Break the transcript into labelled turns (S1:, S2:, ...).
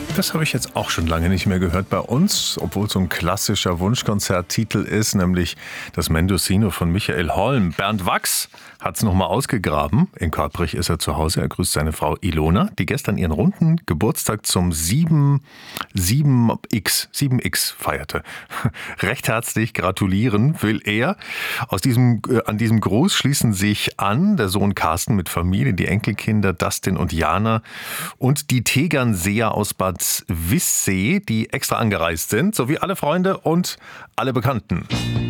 S1: Das habe ich jetzt auch schon lange nicht mehr gehört bei uns, obwohl es so ein klassischer Wunschkonzerttitel ist, nämlich das Mendocino von Michael Holm. Bernd Wachs hat es nochmal ausgegraben. In Körprich ist er zu Hause. Er grüßt seine Frau Ilona, die gestern ihren runden Geburtstag zum 7x feierte. Recht herzlich gratulieren will er. An diesem Gruß schließen sich an der Sohn Carsten mit Familie, die Enkelkinder Dustin und Jana und die Tegernseer aus Bad Wissee, die extra angereist sind, sowie alle Freunde und alle Bekannten.